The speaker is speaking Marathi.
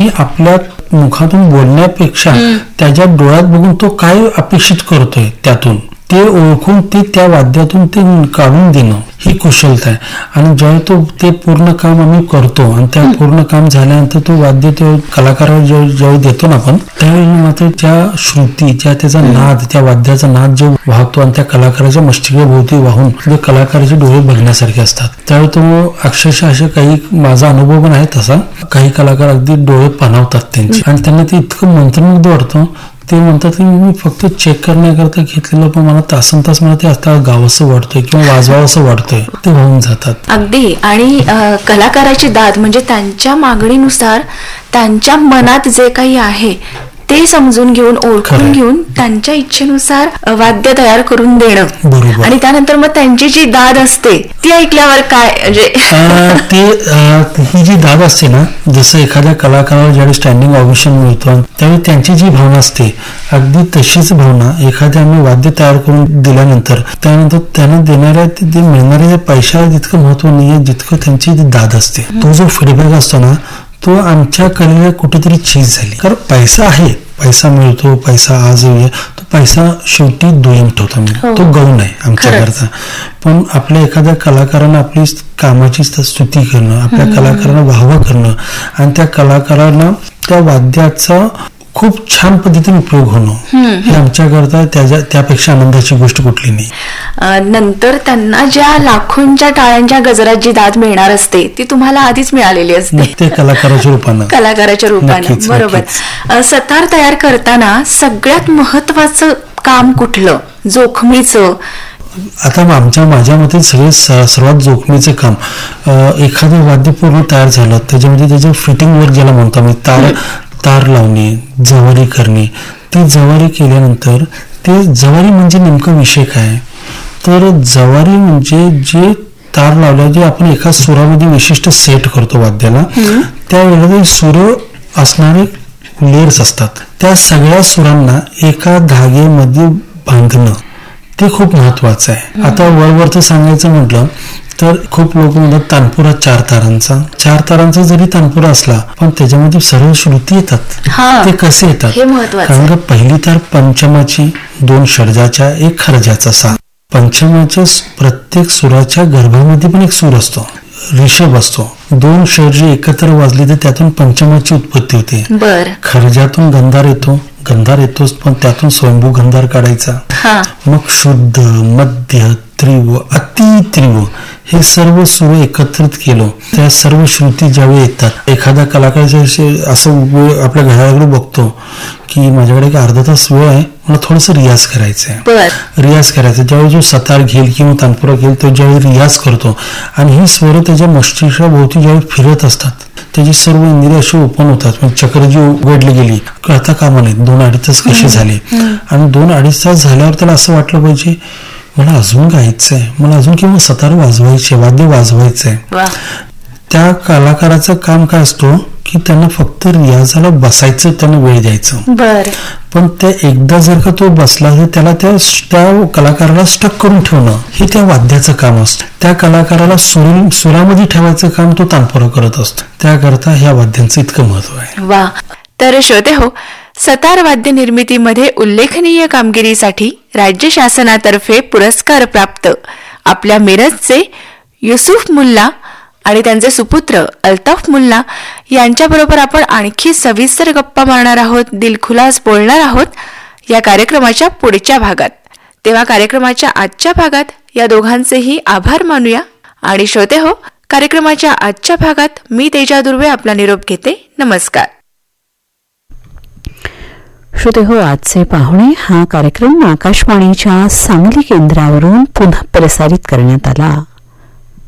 की आपल्या मुखातून बोलण्यापेक्षा त्याच्या डोळ्यात बघून तो काय अपेक्षित करतोय त्यातून ते ओळखून ते त्या वाद्यातून ते काढून देणं ही कुशलता आहे. आणि जेव्हा तो ते पूर्ण काम आम्ही करतो आणि त्या पूर्ण काम झाल्यानंतर तो वाद्य तो कलाकाराला जेव्हा देतो ना आपण, त्यावेळी मात्र त्या श्रुती त्याचा नाद, त्या वाद्याचा नाद जो वाहतो आणि त्या कलाकाराच्या मस्तिकेभोवती वाहून जे कलाकाराचे डोळे बघण्यासारखे असतात. त्यावेळी तो अक्षरशः असे काही, माझा अनुभव पण आहे तसा, काही कलाकार अगदी डोळे पाणावतात त्यांचे आणि त्यांना ते इतकं मंत्रमुग्ध वाटतं. ते म्हणतात की मी फक्त चेक करण्याकरता घेतलेलं, पण मला तासन तास मला ते आता गावंसं वाटतंय किंवा वाजवावंसं वाटतंय, ते होऊन जातात अगदी. आणि कलाकाराची दाद म्हणजे त्यांच्या मागणीनुसार त्यांच्या मनात जे काही आहे ते समजून घेऊन, ओळखून घेऊन त्यांच्या इच्छेनुसार वाद्य तयार करून देणं. आणि त्यानंतर मग त्यांची जी दाद असते ती ऐकल्यावर काय म्हणजे ही जी दाद असते ना, जसं एखाद्या कलाकाराला ज्यावेळी स्टँडिंग ऑव्हेशन मिळतो त्यावेळी त्यांची जी भावना असते अगदी तशीच भावना एखाद्या आम्ही वाद्य तयार करून दिल्यानंतर त्यानंतर त्यांना देणाऱ्या ते मिळणाऱ्या पैशाला तितकं महत्व नाहीये जितकं त्यांची दाद असते. तो जो फीडबॅक असतो ना, तो आमच्या कलेला कुठेतरी चीज झाली. कारण पैसा आहे, पैसा मिळतो, पैसा आज तो पैसा शेवटी दुय्यम ठेवतो मी, तो गौण आहे आमच्याकरता. पण आपल्या एखाद्या कलाकारानं आपली कामाची स्तुती करणं, आपल्या कलाकारांना वाहवा करणं आणि त्या कलाकारांना त्या वाद्याचा खूप छान पद्धतीने उपयोग होणं, हे आमच्याकरता त्यापेक्षा आनंदाची गोष्ट कुठली नाही. नंतर त्यांना ज्या लाखोंच्या टाळ्यांच्या गजरात जी दाद मिळणार असते ती तुम्हाला आधीच मिळालेली असते, ते कलाकाराच्या रूपाने. बरोबर. सतार तयार करताना सगळ्यात महत्वाचं काम कुठलं, जोखमीचं? आता माझ्या मते सर्वात जोखमीचं काम, एखादं वाद्य पूर्ण तयार झालं त्याच्यामध्ये त्याचं फिटिंग वर्क ज्याला म्हणतो आम्ही, तार लावणे, जवारी करणे. ती जवारी केल्यानंतर ते जवारी म्हणजे नेमकं विषय काय, तर जवारी म्हणजे जे तार लावल्या जे आपण एका सुरामध्ये विशिष्ट सेट करतो वाद्याला, त्यावेळेला सूर असणारे लेयर्स असतात, त्या सगळ्या सुरांना एका धागेमध्ये बांधणं ते खूप महत्वाचं आहे. आता वरवरचं सांगायचं म्हटलं तर खूप लोक म्हणतात तानपुरा 4 तारांचा जरी तानपुरा असला पण त्याच्यामध्ये सर्व श्रुती येतात. ते कसे येतात, कारण का पहिली तार पंचमाची, 2 षडजाच्या, 1 खर्जाचा, 6 पंचमाच्या प्रत्येक सुराच्या गर्भामध्ये पण एक सूर असतो, ऋषभ असतो. 2 षडज एकत्र वाजले तर त्यातून पंचमाची उत्पत्ती होते. खर्जातून गंधार येतोच पण त्यातून स्वयंभू गंधार काढायचा. मग शुद्ध, मध्य, त्रिव, अतित्रिव हे सर्व सूर एकत्रित केलं, त्या सर्व श्रुती ज्यावेळी येतात, एखाद्या कलाकाराच्या असं आपल्या घराकडे बघतो की माझ्याकडे एक अर्धा तास वेळ आहे, मला थोडस रियाज करायचा. ज्यावेळी जो सतार घेईल किंवा तानपुरा घेईल तो ज्यावेळी रियाज करतो आणि ही स्वर त्याच्या मस्तिष्काभोवती ज्यावेळी फिरत असतात, त्याची सर्व इंद्रिय अशी ओपन होतात. म्हणजे चक्र जी उघडली गेली कळता कामा नये. 2-2.5 तास कसे झाले आणि 2-2.5 तास झाल्यावर त्याला असं वाटलं पाहिजे मला अजून गायचंय, मला अजून किंवा सतार वाजवायचे, वाद्य वाजवायचंय. त्या कलाकाराचं काम काय असतो की त्यांना फक्त रियाजाला बसायचं, त्यांना वेळ द्यायचं. पण ते एकदा जर का तो बसला तर त्याला त्या कलाकाराला स्टक करून ठेवणं हे त्या वाद्याचं काम असतं. त्या कलाकाराला सुरामध्ये ठेवायचं काम तो तानपुरा करत असतो. त्याकरता ह्या वाद्यांचं इतकं महत्व आहे. वा. तर श्रोते हो, सतार वाद्य निर्मितीमध्ये उल्लेखनीय कामगिरीसाठी राज्य शासनातर्फे पुरस्कार प्राप्त आपल्या मिरजचे युसुफ मुल्ला आणि त्यांचे सुपुत्र अल्ताफ मुल्ला यांच्याबरोबर आपण आणखी सविस्तर गप्पा मारणार आहोत, दिलखुलास बोलणार आहोत या कार्यक्रमाच्या पुढच्या भागात. तेव्हा कार्यक्रमाच्या आजच्या भागात या दोघांचेही आभार मानूया. आणि श्रोते हो, कार्यक्रमाच्या आजच्या भागात मी तेजा दुर्वे आपला निरोप घेते. नमस्कार. श्रोते हो, आजचे पाहुणे हा कार्यक्रम आकाशवाणीच्या सांगली केंद्रावरून पुन्हा प्रसारित करण्यात आला.